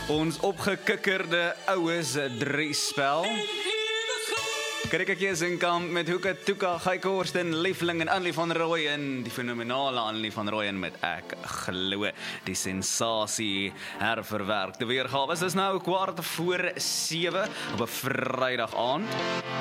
Ons opgekikkerde oues driespel. Kriketjie in kamp met Hoeke, Tuka, Gijke Horsten, Liefling en Annelie van Rooyen. Die fenomenale Annelie van Rooyen met Ek Glo. Die sensasie herverwerkte weergawe. Dit is nou 7:15 op 'n Vrydag aand.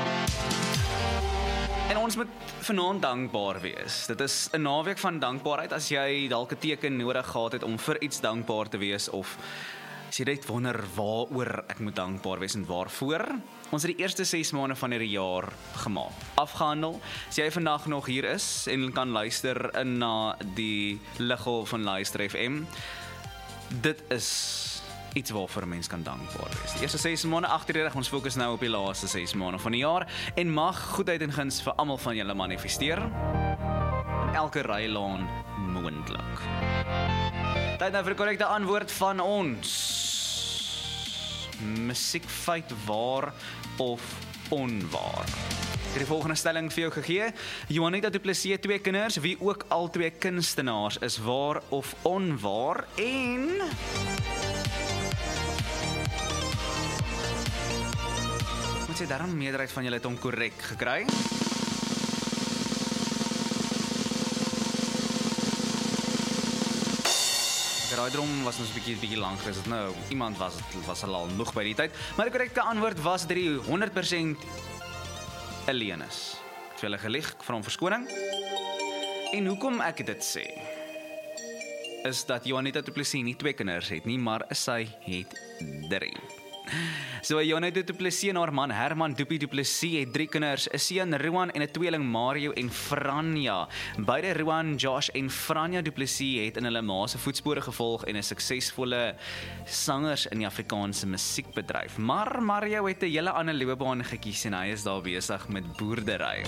En ons moet vanaand dankbaar wees. Dit is 'n naweek van dankbaarheid. As jy dalk 'n teken nodig gehad het om vir iets dankbaar te wees, of as jy net wonder waaroor ek moet dankbaar wees en waarvoor. Ons het die eerste 6 maande van hierdie jaar gemaak, afgehandel. As jy vandag nog hier is en kan luister in na die Liggolf van Luister FM, dit is iets waarvoor 'n mens kan dankbaar wees. Die eerste 6 maande agter die rug, ons fokus nou op die laaste 6 maande van die jaar en mag goedheid en guns vir almal van julle manifesteer in elke rylaan moontlik. Tyd nou vir die korrekte antwoord van ons. Musiekfeit waar of onwaar? Ek het die volgende stelling vir jou gegee. Juanita Du Plessis het 2 kinders, wie ook al 2 kunstenaars is, waar of onwaar? En moet sê, daarom meerderheid van julle het hom korrek gekry. Daai drom was ons 'n bietjie lank geweest. Nou, iemand was al moeg by die tyd. Maar die korrekte antwoord was 100% alleen is. Ek het vir hulle gelieg, ek vra om verskoning. En hoekom ek dit sê, is dat Juanita Du Plessis nie 2 kinders het nie, maar sy het 3. So Juanita Du Plessis en haar man Herman Doopie Du Plessis het 3 kinders, 'n seun Roan en 'n tweeling Mario en Franja. Beide Roan, Josh en Franja Du Plessis het in hulle ma se voetspore gevolg en is suksesvolle sangers in die Afrikaanse musiekbedryf. Maar Mario het 'n hele ander loopbaan gekies en hy is daar besig met boerdery.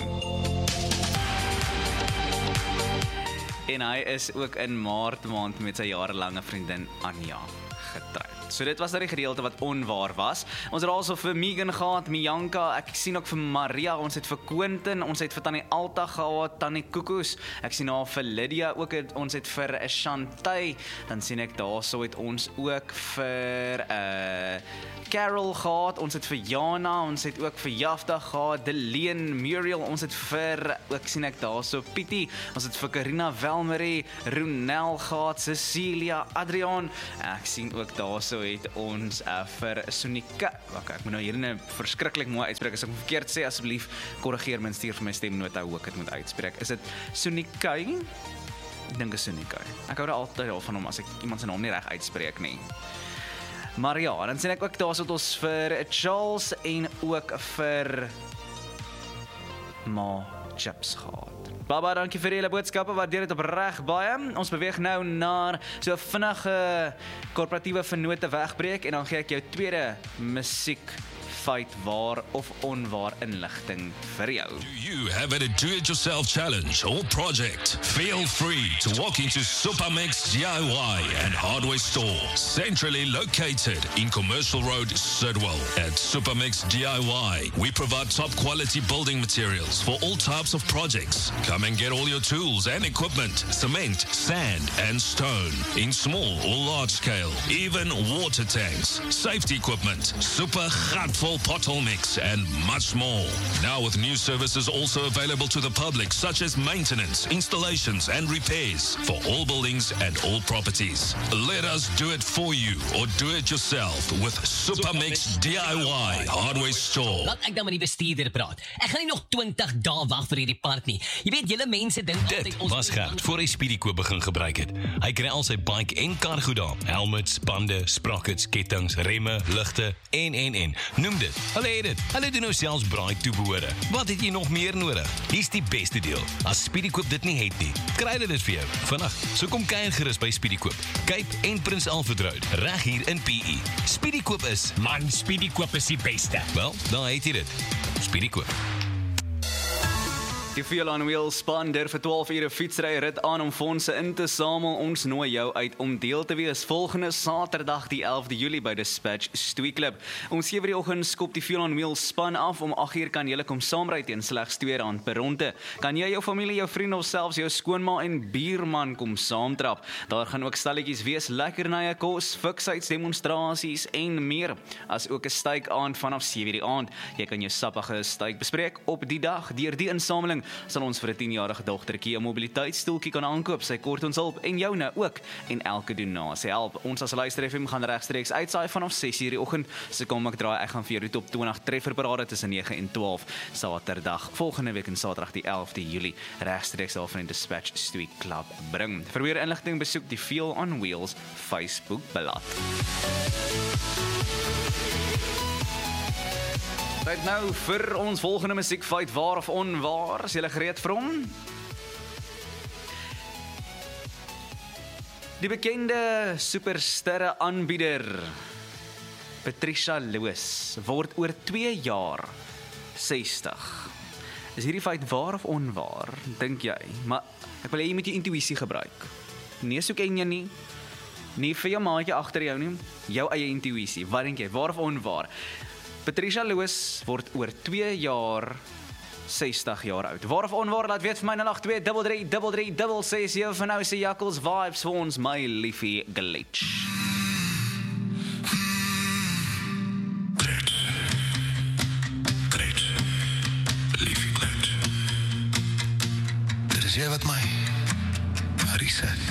En hy is ook in Maart maand met sy jarelange vriendin Anja getroud. So dit was die gedeelte wat onwaar was. Ons het also vir Megan gehad, Mianka, ek sien ook vir Maria, ons het vir Quentin, ons het vir Tannie Alta gehad, Tannie Koekoes, ek sien daar vir Lydia ook, ons het vir Shantay, dan sien ek daarso het ons ook vir Carol gehad, ons het vir Jana, ons het ook vir Jafta gehad, Deleen, Muriel, ons het vir, ook sien ek daarso Pietie, ons het vir Karina Welmarie, Ronel gehad, Cecilia, Adriaan, ek sien ook daarso het ons vir Sonika, ek moet nou hier verskriklik mooi uitspreek, as ek verkeerd sê, asseblief korrigeer my, stuur vir my stemnota hoe ek het moet uitspreek. Is dit Sonikai? Ek dink is Sonikai. Ek hou daar altyd al van hom as ek iemand se naam nie reg uitspreek nie. Maar ja, dan sien ek ook daar het ons vir Charles en ook vir Ma Chips gehad. Baba, dankie vir julle boodskappe, waardeer dit opreg baie. Ons beweeg nou na so vinnige korporatiewe vennote wegbreek en dan gee ek jou tweede musiekfeit waar of onwaar inligting vir jou. Do you have a do-it-yourself challenge or project? Feel free to walk into Supermix DIY and Hardware Store, centrally located in Commercial Road, Sidwell. At Supermix DIY, we provide top-quality building materials for all types of projects. Come and get all your tools and equipment, cement, sand, and stone, in small or large scale, even water tanks, safety equipment, super gatvol pothole mix, and much more. Now with new services also available to the public, such as maintenance, installations, and repairs for all buildings and all properties. Let us do it for you or do it yourself with Supermix DIY Hardware Store. Laat ek dan met die bestuurder praat. Ek gaan nie nog 20 dae wag vir hierdie part nie. Jy weet, julle mense dink Dit was Gert voor hy Speedykoop begin gebruik het. Hy kry al sy bike en kar goed daar. Helmets, bande, sprockets, kettings, remme, ligte en. Noem dit. Hulle het dit. Hulle doen nou selfs braai toebehore. Wat het jy nog meer nodig? Hier's die beste deel. As Speedykoop dit nie het nie, kry hulle dit vir jou vandag. So kom kuier gerus by Speedykoop. Cape en Prins Alfred Road, reg hier in PE. Speedykoop is, Man, Speedykoop is die beste. wel, daar het jy dit. Speedykoop. Die Feel on Wheels span vir 12 ure fietsry rit aan om fondse in te samel. Ons nooi jou uit om deel te wees volgende Saterdag die 11de Julie by Dispatch Stoei Klub. Om 7 die oggend skop die Feel on Wheels span af. Om 8 uur kan jy kom saamry teen slegs R2 per ronde. Kan jy jou familie, jou vriende of selfs jou skoonma en buurman kom saamtrap. Daar gaan ook stalletjies wees, lekkernye kos, fiksheiddemonstrasies en meer. As ook 'n stykaand vanaf 7 die aand. Jy kan jou sappige styk bespreek op die dag. Deur die insameling sal ons vir 'n 10-jarige dogtertjie 'n mobiliteitsstoeltjie kan aankoop. Sy kort ons hulp en joune ook. En elke donasie help. Ons as Luister FM gaan regstreeks uitsaai vanaf 6:00 die oggend. So kom ek draai, ek gaan vir jou die top 20 trefferparade tussen 9 en 12 Saterdag. Volgende week en Saterdag die 11de Julie regstreeks daar van die Dispatch Stoei Klub bring. Vir meer inligting besoek die Feel on Wheels Facebook bladsy. Tyd nou vir ons volgende musiekfeit, waar of onwaar. Is julle gereed vir hom? Die bekende supersterre aanbieder Patricia Lewis word oor 2 jaar 60. Is hierdie feit waar of onwaar, dink jy? Maar ek wil hê jy moet jou intuïsie gebruik. Nee, so ken jy nie vir jou maatjie agter jou nie, jou eie intuïsie. Wat dink jy, waar of onwaar? Patricia Lewis word oor 2 jaar 60 jaar oud. Waar of onwaar, laat weet vir my 082333366. Vir nou sê Jakkels vibes vir ons, my liefie glitch. Glitch, liefie glitch. Dit is jy wat my reset.